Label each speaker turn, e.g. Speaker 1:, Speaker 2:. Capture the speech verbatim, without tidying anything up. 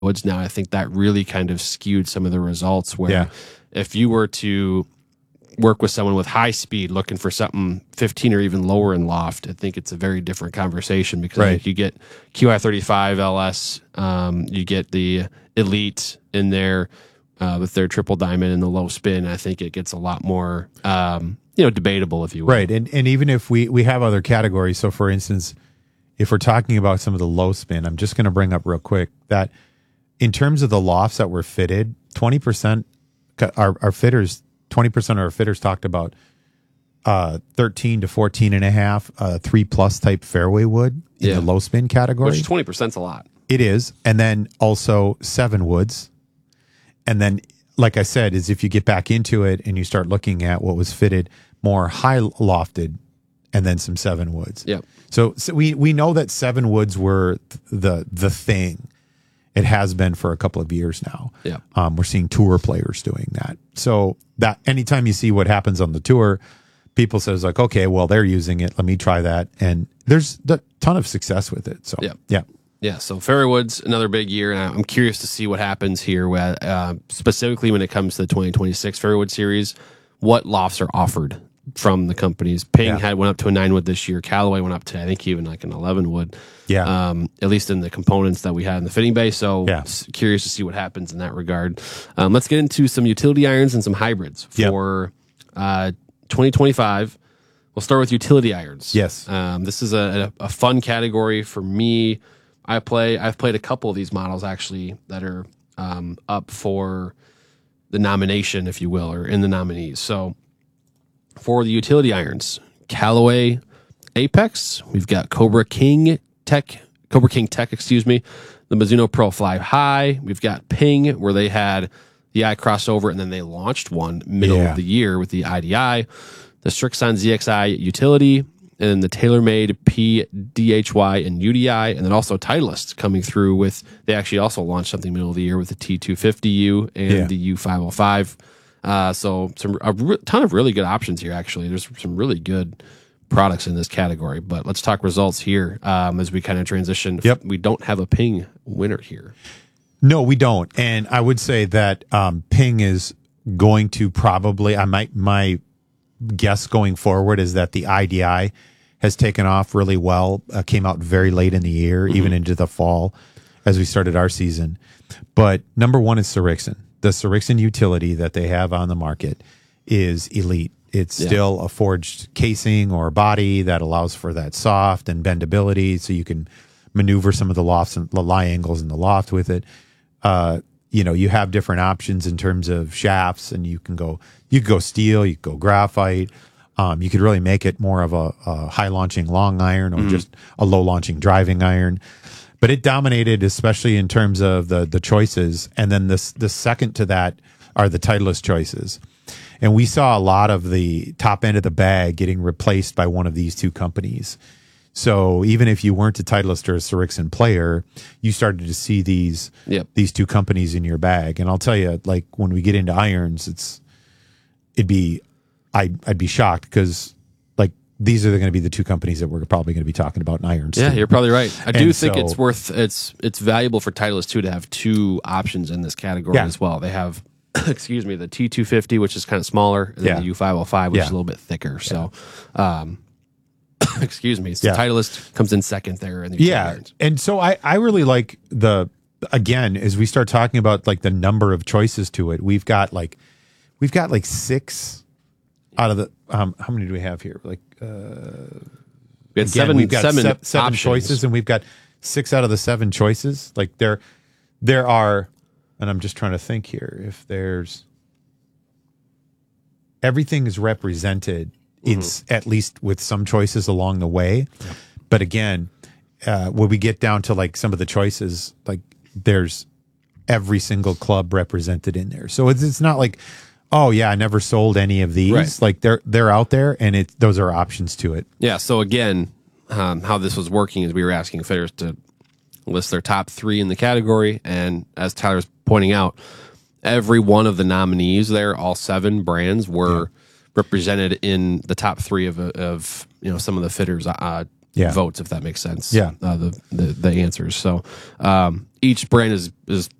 Speaker 1: woods now. I think that really kind of skewed some of the results where
Speaker 2: Yeah.
Speaker 1: if you were to work with someone with high speed looking for something fifteen or even lower in loft, I think it's a very different conversation because
Speaker 2: Right.
Speaker 1: like you get Q I thirty-five L S, um, you get the Elite in there uh, with their triple diamond and the low spin. I think it gets a lot more, um, you know, debatable, if you will.
Speaker 2: Right. And and even if we, we have other categories, so for instance, if we're talking about some of the low spin, I'm just going to bring up real quick that in terms of the lofts that were fitted, twenty percent, our, our fitters, twenty percent of our fitters talked about uh, thirteen to fourteen and a half, uh, three plus type fairway wood in
Speaker 1: Yeah.
Speaker 2: the low spin category.
Speaker 1: Which twenty percent is a lot.
Speaker 2: It is. And then also seven woods. And then, like I said, is if you get back into it and you start looking at what was fitted more high lofted and then some seven woods.
Speaker 1: Yep.
Speaker 2: So, so we, we know that seven woods were th- the, the thing. It has been for a couple of years now.
Speaker 1: Yeah.
Speaker 2: Um, we're seeing tour players doing that. So that anytime you see what happens on the tour, people says like, okay, well, they're using it. Let me try that. And there's a ton of success with it. So
Speaker 1: Yeah.
Speaker 2: yeah.
Speaker 1: Yeah, so Fairway Woods, another big year, and I'm curious to see what happens here, where, uh, specifically when it comes to the twenty twenty-six Fairway Woods Series, what lofts are offered from the companies. Ping
Speaker 2: Yeah.
Speaker 1: had went up to a nine wood this year. Callaway went up to, I think, even like an eleven wood.
Speaker 2: Yeah.
Speaker 1: Um, at least in the components that we had in the fitting bay. So
Speaker 2: Yeah.
Speaker 1: s- curious to see what happens in that regard. Um, let's get into some utility irons and some hybrids
Speaker 2: Yep.
Speaker 1: for uh, twenty twenty-five. We'll start with utility irons.
Speaker 2: Yes.
Speaker 1: Um, this is a, a, a fun category for me. I play. I've played a couple of these models actually that are um, up for the nomination, if you will, or in the nominees. So for the utility irons, Callaway Apex, we've got Cobra King Tech, Cobra King Tech, excuse me, the Mizuno Pro Fly High. We've got Ping, where they had the I crossover, and then they launched one middle
Speaker 2: Yeah.
Speaker 1: of the year with the I D I, the Strixon Z X I utility, and the TaylorMade P D H Y and U D I, and then also Titleist coming through with, they actually also launched something middle of the year with the T two fifty U and
Speaker 2: Yeah.
Speaker 1: the U five oh five. Uh, so some a re- ton of really good options here, actually. There's some really good products in this category, but let's talk results here um, as we kind of transition.
Speaker 2: Yep.
Speaker 1: We don't have a Ping winner here.
Speaker 2: No, we don't. And I would say that um, Ping is going to probably, I might, my guess going forward is that the I D I has taken off really well, uh, came out very late in the year,
Speaker 1: Mm-hmm.
Speaker 2: even into the fall as we started our season. But number one is Srixon. The Srixon utility that they have on the market is elite. It's
Speaker 1: Yeah.
Speaker 2: still a forged casing or body that allows for that soft and bendability, so you can maneuver some of the lofts and the lie angles in the loft with it. Uh, you know, you have different options in terms of shafts, and you can go, you could go steel, you could go graphite. Um, you could really make it more of a, a high launching long iron or
Speaker 1: Mm-hmm.
Speaker 2: just a low launching driving iron. But it dominated, especially in terms of the the choices. And then this the second to that are the Titleist choices. And we saw a lot of the top end of the bag getting replaced by one of these two companies. So even if you weren't a Titleist or a Srixon player, you started to see these
Speaker 1: Yep.
Speaker 2: these two companies in your bag. And I'll tell you, like when we get into irons, it's it'd be I I'd be shocked because like these are going to be the two companies that we're probably going to be talking about in irons.
Speaker 1: Yeah,
Speaker 2: too.
Speaker 1: you're probably right. I do
Speaker 2: And
Speaker 1: think
Speaker 2: so-
Speaker 1: it's worth it's it's valuable for Titleist too to have two options in this category
Speaker 2: Yeah.
Speaker 1: as well. They have excuse me, the T two fifty, which is kind of smaller, and
Speaker 2: Yeah.
Speaker 1: then the U five oh five, which
Speaker 2: Yeah.
Speaker 1: is a little bit thicker. So um excuse me. So
Speaker 2: Yeah.
Speaker 1: Titleist comes in second there in the
Speaker 2: Yeah.
Speaker 1: irons.
Speaker 2: And so I, I really like the, again, as we start talking about like the number of choices to it, we've got like, we've got like six out of the, um, how many do we have here? Like, uh,
Speaker 1: We had
Speaker 2: again,
Speaker 1: seven
Speaker 2: we've got
Speaker 1: seven,
Speaker 2: se- seven
Speaker 1: options.
Speaker 2: choices, and we've got six out of the seven choices. Like there, there are, and I'm just trying to think here, if there's, everything is represented. It's at least with some choices along the way. But again, uh, when we get down to like some of the choices, like there's every single club represented in there. So it's, it's not like, oh yeah, I never sold any of these.
Speaker 1: Right.
Speaker 2: Like they're, they're out there, and it, those are options to it.
Speaker 1: Yeah. So again, um, how this was working is we were asking fitters to list their top three in the category, and as Tyler's pointing out, every one of the nominees there, all seven brands, were represented in the top three of of you know some of the fitters' uh,
Speaker 2: Yeah.
Speaker 1: votes, if that makes sense.
Speaker 2: Yeah.
Speaker 1: Uh, the, the the answers. So um, each brand is is